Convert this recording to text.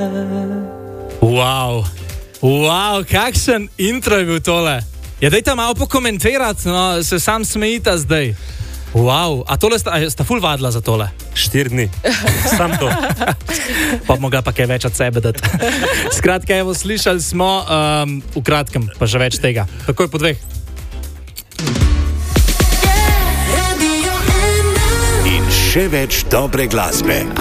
Wow, kakšen intro je bil tole. Ja, dajte malo pokomentirati, no, se sam smejite zdaj. Wow, a tole sta ful vadila za tole? 4 dni, sam to. Pa mogla pa kaj več od sebe dati. Skratka, evo, slišali smo v kratkem, pa že več tega. Takoj po 2. In še več dobre glasbe.